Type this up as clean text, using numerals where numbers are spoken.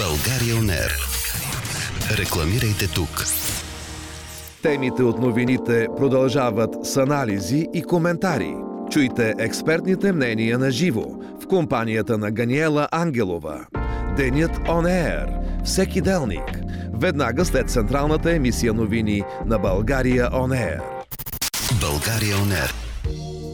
България On Air. Рекламирайте тук. Темите от новините продължават с анализи и коментари. Чуйте експертните мнения на живо в компанията на Ганиела Ангелова. Денят On Air. Всеки делник. Веднага след централната емисия новини на България On Air. България On Air.